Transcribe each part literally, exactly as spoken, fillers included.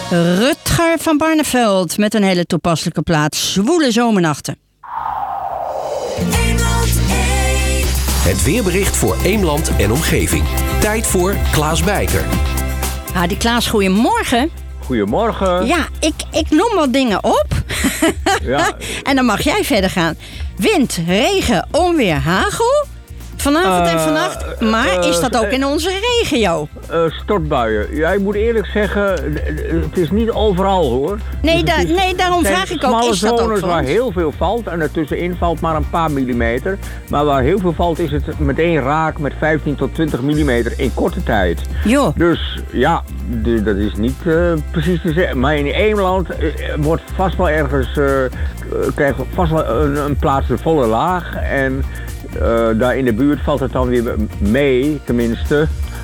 Rutger van Barneveld met een hele toepasselijke plaat. Zwoele zomernachten. Het weerbericht voor Eemland en omgeving. Tijd voor Klaas Bijker. Ah, die Klaas, goedemorgen. Goedemorgen. Ja, ik, ik noem wat dingen op. Ja. En dan mag jij verder gaan. Wind, regen, onweer, hagel. Vanavond uh, en vannacht. Maar uh, is dat ook in onze regio? Uh, stortbuien. Ja, ik moet eerlijk zeggen, het is niet overal hoor. Nee, dus da- is, nee daarom vraag ik ook, is dat ook zones voor waar ons? heel veel valt en ertussenin valt maar een paar millimeter. Maar waar heel veel valt is het meteen raak met vijftien tot twintig millimeter in korte tijd. Jo. Dus ja, d- dat is niet uh, precies te zeggen. Maar in Eemland uh, wordt vast wel ergens, uh, krijgt vast wel een, een plaats de volle laag. En Uh, daar in de buurt valt het dan weer mee, tenminste.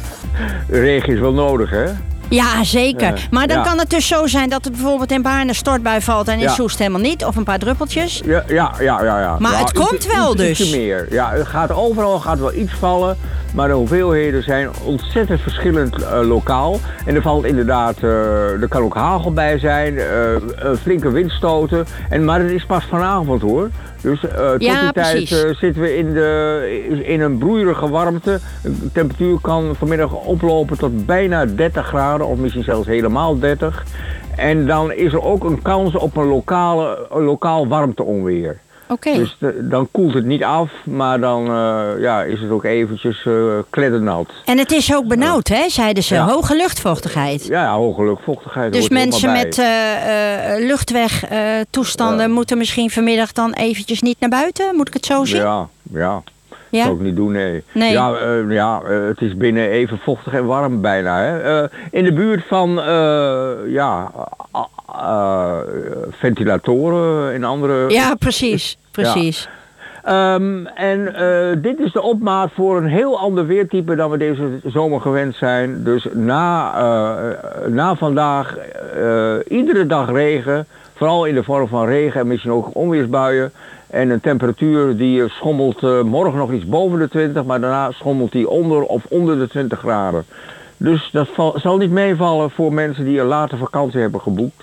Regen is wel nodig, hè? Ja, zeker. Uh, maar dan ja. kan het dus zo zijn dat het bijvoorbeeld in Baarn een stortbui valt en in Ja. Soest helemaal niet. Of een paar druppeltjes. Ja, ja, ja. ja, ja. Maar ja, het iets, komt wel iets, dus. Ietsje meer. Ja, het gaat overal gaat wel iets vallen. Maar de hoeveelheden zijn ontzettend verschillend uh, lokaal. En er valt inderdaad, uh, er kan ook hagel bij zijn, uh, uh, flinke windstoten. En, maar het is pas vanavond hoor. Dus uh, tot Ja, die tijd uh, zitten we in, de, in een broeierige warmte. De temperatuur kan vanmiddag oplopen tot bijna dertig graden of misschien zelfs helemaal dertig. En dan is er ook een kans op een, lokale, een lokaal warmteonweer. Oké. Okay. Dus de, dan koelt het niet af, maar dan uh, ja, is het ook eventjes uh, kleddernat. En het is ook benauwd, hè, zeiden ze. Ja. Hoge luchtvochtigheid. Ja, ja hoge luchtvochtigheid. Dus mensen met uh, uh, luchtwegtoestanden uh, ja. moeten misschien vanmiddag dan eventjes niet naar buiten? Moet ik het zo zien? Ja, ja. Ja? Dat zou ik niet doen, nee. nee. Ja, uh, ja uh, het is binnen even vochtig en warm bijna. Hè. Uh, in de buurt van uh, ja, uh, uh, ventilatoren en andere... Ja, precies. Precies. Ja. Um, en uh, dit is de opmaat voor een heel ander weertype dan we deze zomer gewend zijn. Dus na, uh, na vandaag uh, iedere dag regen. Vooral in de vorm van regen en misschien ook onweersbuien. En een temperatuur die schommelt uh, morgen nog iets boven de twintig, maar daarna schommelt die onder of onder de twintig graden. Dus dat val, zal niet meevallen voor mensen die een late vakantie hebben geboekt.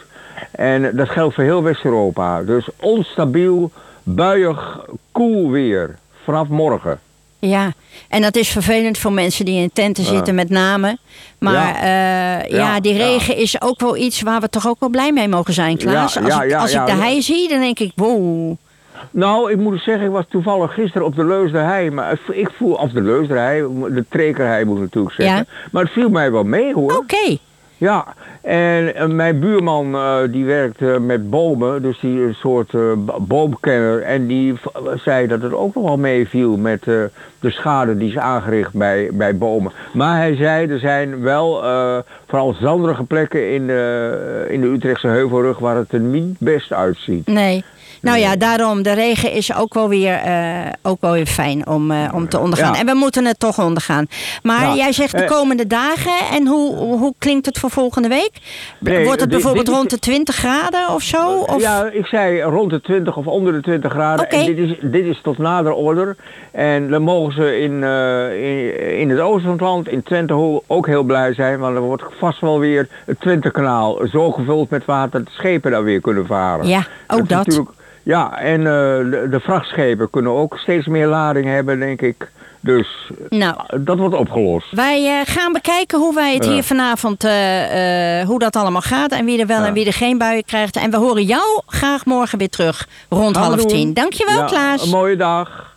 En dat geldt voor heel West-Europa. Dus onstabiel, buiig, koel weer vanaf morgen. Ja, en dat is vervelend voor mensen die in tenten zitten met name. Maar ja, uh, ja, ja die regen ja. is ook wel iets waar we toch ook wel blij mee mogen zijn, Klaas. Ja, als ja, ik, ja, als ja, ik de ja. hei zie, dan denk ik, wow. Nou, ik moet zeggen, ik was toevallig gisteren op de Leusderhei. Maar ik voel, of de Leusderhei, de Trekerhei moet ik natuurlijk zeggen. Ja. Maar het viel mij wel mee hoor. Oké. Okay. Ja, en uh, mijn buurman uh, die werkt uh, met bomen, dus die een soort uh, boomkenner. En die v- zei dat het ook nog wel meeviel met uh, de schade die is aangericht bij, bij bomen. Maar hij zei, er zijn wel uh, vooral zanderige plekken in de, in de Utrechtse Heuvelrug waar het er niet best uitziet. Nee. Nou ja, daarom, de regen is ook wel weer, uh, ook wel weer fijn om, uh, om te ondergaan. Ja. En we moeten het toch ondergaan. Maar ja. jij zegt de komende dagen, en hoe, hoe klinkt het voor volgende week? Nee, Wordt het dit, bijvoorbeeld dit, rond de twintig graden of zo? Of? Ja, ik zei rond de twintig of onder de twintig graden. Okay. En dit is, dit is tot nader order. En dan mogen ze in, uh, in, in het oosten van het land, in Twente, ook heel blij zijn. Want er wordt vast wel weer het Twentekanaal zo gevuld met water dat schepen daar weer kunnen varen. Ja, ook dat. dat. Ja, en uh, de, de vrachtschepen kunnen ook steeds meer lading hebben, denk ik. Dus nou, dat wordt opgelost. Wij uh, gaan bekijken hoe wij het ja. hier vanavond, uh, uh, hoe dat allemaal gaat. En wie er wel ja. en wie er geen buien krijgt. En we horen jou graag morgen weer terug rond Gaan half tien. Dankjewel, ja, Klaas. Een mooie dag.